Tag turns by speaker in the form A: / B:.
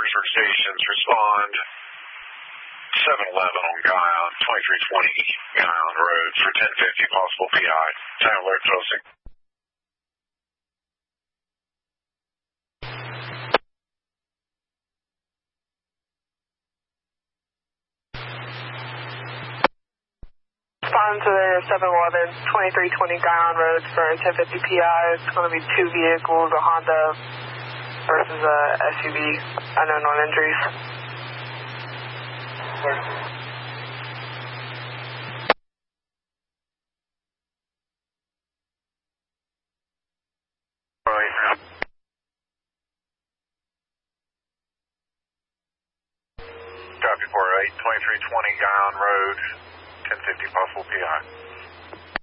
A: Parkersburg stations, respond 711 on Guyon, 2320 Guyon Road for 1050 possible PI. Time alert closing.
B: Respond to the 711, 2320 Guyon Road for 1050 PI. It's going to be two vehicles, a Honda versus a SUV. Unknown on injuries.
A: Right. Copy 48, 2320 Guyon Road, 1050 possible PI.